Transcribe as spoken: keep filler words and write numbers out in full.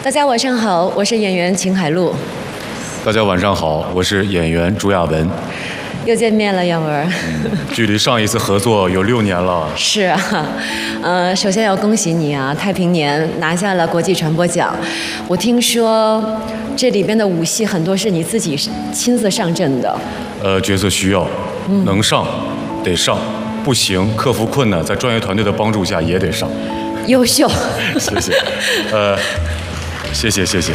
大家晚上好，我是演员秦海璐。 大家晚上好，我是演员朱亚文。 又见面了，杨文。 嗯、距离上一次合作有六年了。 是啊，呃，首先要恭喜你啊，太平年拿下了国际传播奖。我听说这里边的武戏很多是你自己亲自上阵的。 呃，角色需要，嗯、能上得上，不行克服困难，在专业团队的帮助下也得上。 优秀。 谢谢。呃，谢谢谢谢。